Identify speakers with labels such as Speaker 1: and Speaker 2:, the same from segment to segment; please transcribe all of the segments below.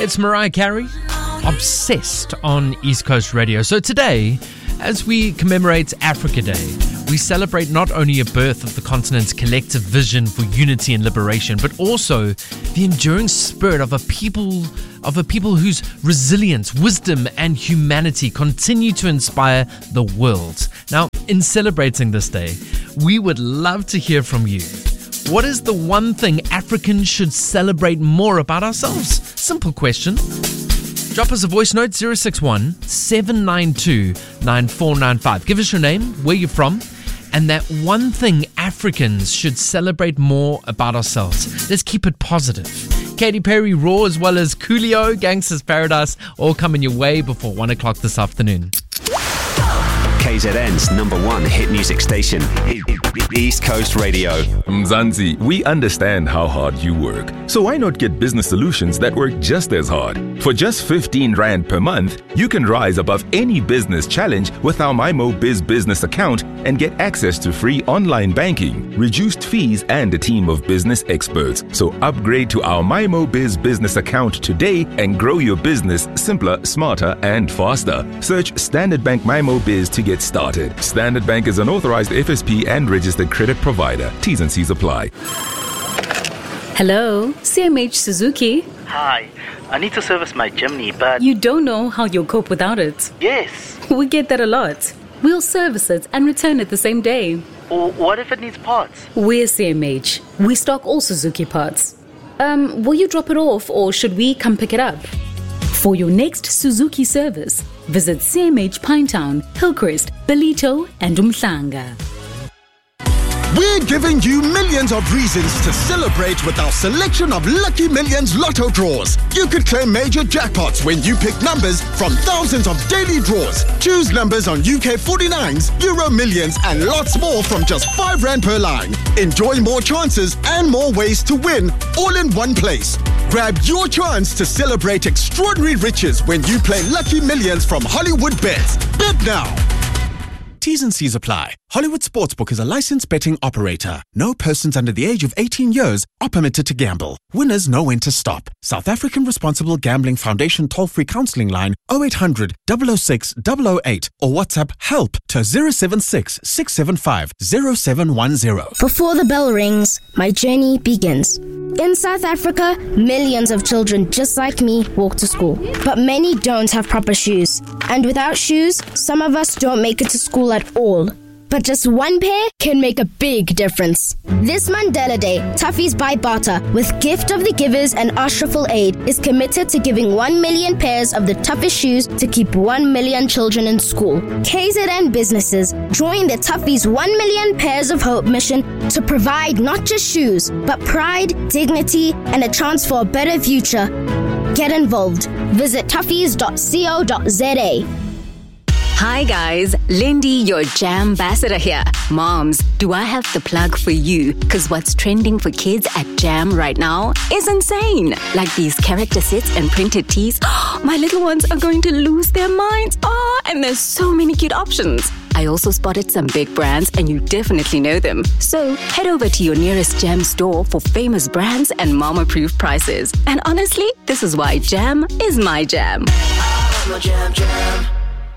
Speaker 1: It's Mariah Carey, Obsessed on East Coast Radio. So today, as we commemorate Africa Day, we celebrate not only a birth of the continent's collective vision for unity and liberation, but also the enduring spirit of a people whose resilience, wisdom, and humanity continue to inspire the world. Now, in celebrating this day, we would love to hear from you. What is the one thing Africans should celebrate more about ourselves? Simple question. Drop us a voice note, 061 792 9495. Give us your name, where you're from, and that one thing Africans should celebrate more about ourselves. Let's keep it positive. Katy Perry, Raw, as well as Coolio, Gangsta's Paradise, all coming your way before 1 o'clock this afternoon.
Speaker 2: KZN's #1 hit music station, East Coast Radio.
Speaker 3: Mzansi, we understand how hard you work. So why not get business solutions that work just as hard? For just 15 Rand per month, you can rise above any business challenge with our MyMo Biz business account and get access to free online banking, reduced fees, and a team of business experts. So upgrade to our MyMo Biz business account today and grow your business simpler, smarter, and faster. Search Standard Bank MyMo Biz to get started. Standard Bank is an authorized FSP and registered credit provider. T's and C's apply.
Speaker 4: Hello, CMH Suzuki.
Speaker 5: Hi, I need to service my Jimny, but...
Speaker 4: You don't know how you'll cope without it.
Speaker 5: Yes.
Speaker 4: We get that a lot. We'll service it and return it the same day.
Speaker 5: Or what if it needs parts?
Speaker 4: We're CMH. We stock all Suzuki parts. Will you drop it off or should we come pick it up? For your next Suzuki service, visit CMH Pinetown, Hillcrest, Belito, and Umhlanga.
Speaker 6: We're giving you millions of reasons to celebrate with our selection of Lucky Millions Lotto draws. You could claim major jackpots when you pick numbers from thousands of daily draws. Choose numbers on UK 49s, Euro Millions, and lots more from just R5 per line. Enjoy more chances and more ways to win, all in one place. Grab your chance to celebrate extraordinary riches when you play Lucky Millions from Hollywood Bets. Bet now. T's and C's apply. Hollywood Sportsbook is a licensed betting operator. No persons under the age of 18 years are permitted to gamble. Winners know when to stop. South African Responsible Gambling Foundation toll-free counselling line 0800 006 008 or WhatsApp HELP to 076 675 0710.
Speaker 7: Before the bell rings, my journey begins. In South Africa, millions of children just like me walk to school. But many don't have proper shoes. And without shoes, some of us don't make it to school at all. But just one pair can make a big difference. This Mandela Day, Toughies by Barter, with Gift of the Givers and Ashraful Aid, is committed to giving 1 million pairs of the toughest shoes to keep 1 million children in school. KZN businesses join the Toughies 1 million pairs of hope mission to provide not just shoes, but pride, dignity, and a chance for a better future. Get involved. Visit toughies.co.za.
Speaker 8: Hi guys, Lindy, your Jam ambassador here. Moms, do I have the plug for you? Because what's trending for kids at Jam right now is insane. Like these character sets and printed tees. My little ones are going to lose their minds. And there's so many cute options. I also spotted some big brands and you definitely know them. So head over to your nearest Jam store for famous brands and mom-approved prices. And honestly, this is why Jam is my jam.
Speaker 9: I'm a jam.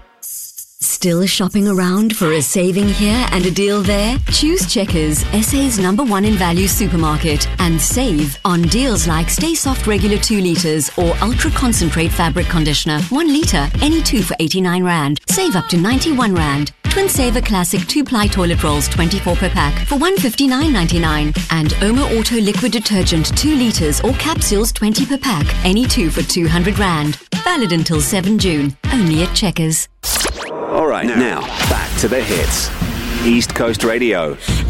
Speaker 10: Still shopping around for a saving here and a deal there? Choose Checkers, SA's #1 in value supermarket, and save on deals like Stay Soft Regular 2 litres or Ultra Concentrate Fabric Conditioner 1 litre, any 2 for 89 Rand. Save up to 91 Rand. Twin Saver Classic 2-ply toilet rolls 24 per pack for 159.99. And Oma Auto Liquid Detergent 2 litres or capsules 20 per pack, any 2 for 200 Rand. Valid until 7 June. Only at Checkers.
Speaker 2: All right, now back to the hits. East Coast Radio.